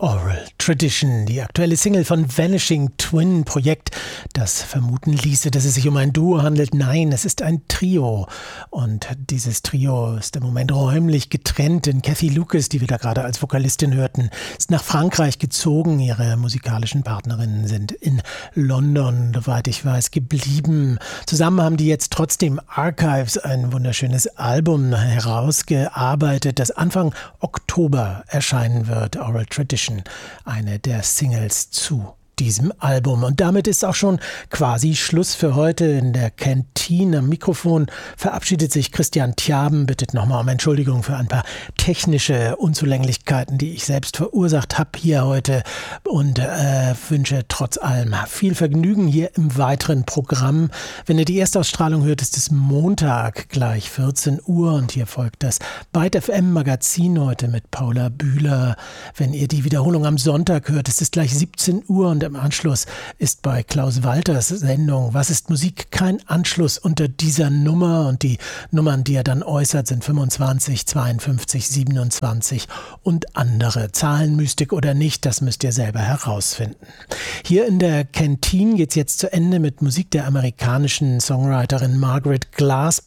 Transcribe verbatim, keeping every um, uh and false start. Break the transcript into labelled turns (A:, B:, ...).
A: Oral Tradition, die aktuelle Single von Vanishing Twin Projekt, das vermuten ließe, dass es sich um ein Duo handelt. Nein, es ist ein Trio. Und dieses Trio ist im Moment räumlich getrennt, denn Cathy Lucas, die wir da gerade als Vokalistin hörten, ist nach Frankreich gezogen. Ihre musikalischen Partnerinnen sind in London, soweit ich weiß, geblieben. Zusammen haben die jetzt trotzdem Archives, ein wunderschönes Album, herausgearbeitet, das Anfang Oktober erscheinen wird. Oral Tradition, eine der Singles zu diesem Album. Und damit ist auch schon quasi Schluss für heute. In der Kantine am Mikrofon verabschiedet sich Christian Tjaben, bittet nochmal um Entschuldigung für ein paar technische Unzulänglichkeiten, die ich selbst verursacht habe hier heute, und äh, wünsche trotz allem viel Vergnügen hier im weiteren Programm. Wenn ihr die Erstausstrahlung hört, ist es Montag gleich vierzehn Uhr und hier folgt das Byte F M Magazin heute mit Paula Bühler. Wenn ihr die Wiederholung am Sonntag hört, ist es gleich siebzehn Uhr und im Anschluss ist bei Klaus Walters Sendung Was ist Musik? Kein Anschluss unter dieser Nummer, und die Nummern, die er dann äußert, sind fünfundzwanzig, zweiundfünfzig, siebenundzwanzig und andere. Zahlenmystik oder nicht, das müsst ihr selber herausfinden. Hier in der Kantine geht's jetzt zu Ende mit Musik der amerikanischen Songwriterin Margaret Glasper.